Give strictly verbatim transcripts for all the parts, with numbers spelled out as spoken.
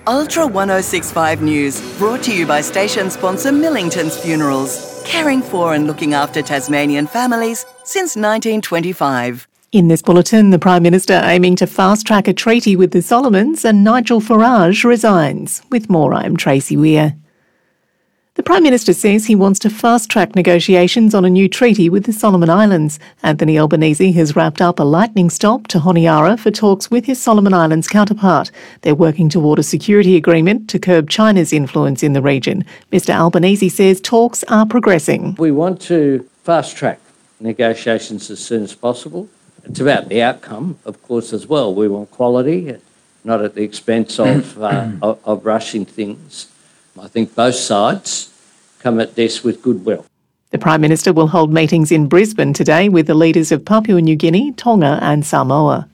Ultra ten sixty-five News, brought to you by station sponsor Millington's Funerals, caring for and looking after Tasmanian families since nineteen twenty-five. In this bulletin, the Prime Minister aiming to fast-track a treaty with the Solomons, and Nigel Farage resigns. With more, I'm Tracy Weir. The Prime Minister says he wants to fast-track negotiations on a new treaty with the Solomon Islands. Anthony Albanese has wrapped up a lightning stop to Honiara for talks with his Solomon Islands counterpart. They're working toward a security agreement to curb China's influence in the region. Mister Albanese says talks are progressing. We want to fast-track negotiations as soon as possible. It's about the outcome, of course, as well. We want quality, not at the expense of, uh, of, of rushing things. I think both sides come at this with goodwill. The Prime Minister will hold meetings in Brisbane today with the leaders of Papua New Guinea, Tonga and Samoa.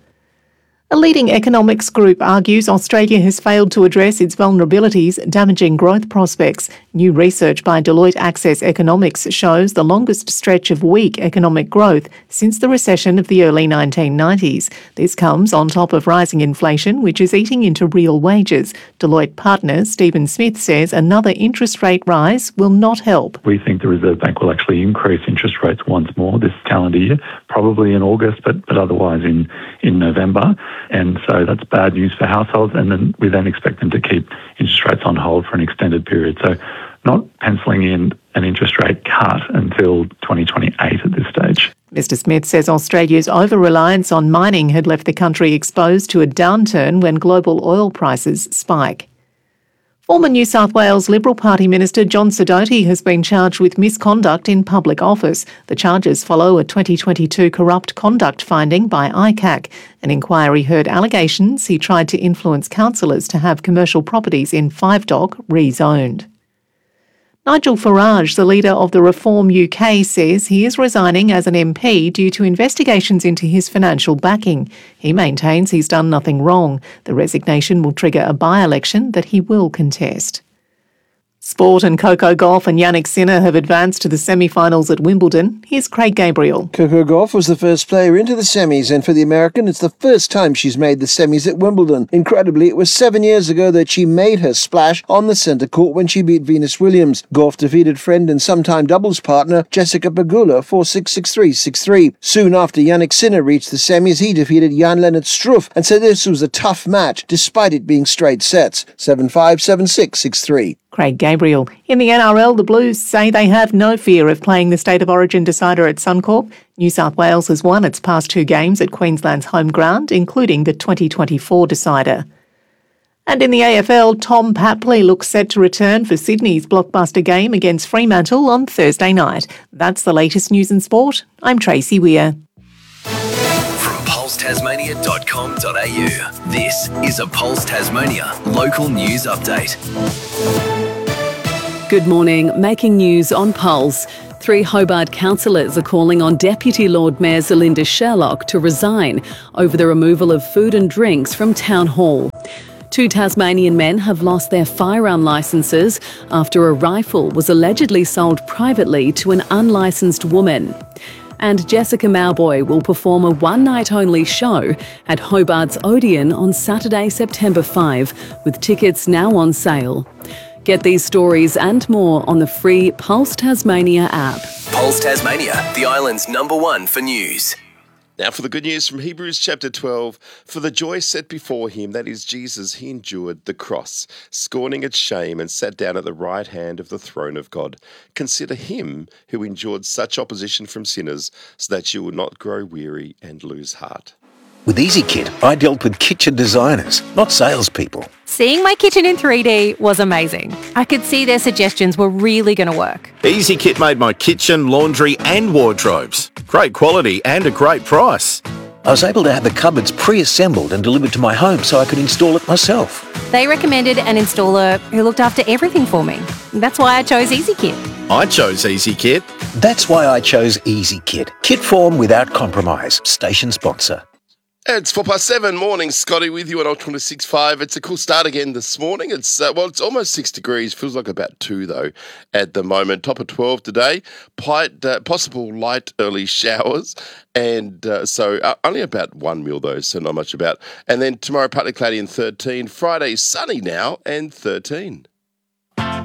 A leading economics group argues Australia has failed to address its vulnerabilities, damaging growth prospects. New research by Deloitte Access Economics shows the longest stretch of weak economic growth since the recession of the early nineteen nineties. This comes on top of rising inflation, which is eating into real wages. Deloitte partner Stephen Smith says another interest rate rise will not help. We think the Reserve Bank will actually increase interest rates once more this calendar year, probably in August, but, but otherwise in, in November. And so that's bad news for households, and then we then expect them to keep interest rates on hold for an extended period. So not penciling in an interest rate cut until twenty twenty-eight at this stage. Mister Smith says Australia's over-reliance on mining had left the country exposed to a downturn when global oil prices spike. Former New South Wales Liberal Party Minister John Sidoti has been charged with misconduct in public office. The charges follow a twenty twenty-two corrupt conduct finding by I C A C. An inquiry heard allegations he tried to influence councillors to have commercial properties in Five Dock rezoned. Nigel Farage, the leader of the Reform U K, says he is resigning as an M P due to investigations into his financial backing. He maintains he's done nothing wrong. The resignation will trigger a by-election that he will contest. Sport and Coco Gauff and Jannik Sinner have advanced to the semi-finals at Wimbledon. Here's Craig Gabriel. Coco Gauff was the first player into the semis, and for the American, it's the first time she's made the semis at Wimbledon. Incredibly, it was seven years ago that she made her splash on the centre court when she beat Venus Williams. Gauff defeated friend and sometime doubles partner Jessica Pegula four six, six three, six three. Soon after Jannik Sinner reached the semis, he defeated Jan-Lennart Struff and said this was a tough match, despite it being straight sets. seven five, seven six, six three. Craig Gabriel. In the N R L, the Blues say they have no fear of playing the State of Origin decider at Suncorp. New South Wales has won its past two games at Queensland's home ground, including the twenty twenty-four decider. And in the A F L, Tom Papley looks set to return for Sydney's blockbuster game against Fremantle on Thursday night. That's the latest news in sport. I'm Tracy Weir. From pulse tasmania dot com dot a u, this is a Pulse Tasmania local news update. Good morning. Making news on Pulse. Three Hobart councillors are calling on Deputy Lord Mayor Zelinda Sherlock to resign over the removal of food and drinks from Town Hall. Two Tasmanian men have lost their firearm licences after a rifle was allegedly sold privately to an unlicensed woman. And Jessica Mauboy will perform a one-night-only show at Hobart's Odeon on Saturday, September fifth, with tickets now on sale. Get these stories and more on the free Pulse Tasmania app. Pulse Tasmania, the island's number one for news. Now for the good news from Hebrews chapter twelve. For the joy set before him, that is Jesus, he endured the cross, scorning its shame, and sat down at the right hand of the throne of God. Consider him who endured such opposition from sinners, so that you will not grow weary and lose heart. With EasyKit, I dealt with kitchen designers, not salespeople. Seeing my kitchen in three D was amazing. I could see their suggestions were really going to work. EasyKit made my kitchen, laundry and wardrobes. Great quality and a great price. I was able to have the cupboards pre-assembled and delivered to my home so I could install it myself. They recommended an installer who looked after everything for me. That's why I chose EasyKit. I chose EasyKit. That's why I chose EasyKit. Kit form without compromise. Station sponsor. It's four past seven morning, Scotty with you on Ultra six five. It's a cool start again this morning. It's uh, well, it's almost six degrees. Feels like about two though at the moment. Top of twelve today. Plight, uh, possible light early showers, and uh, so uh, only about one mil though, so not much about. And then tomorrow partly cloudy and thirteen. Friday sunny now and thirteen.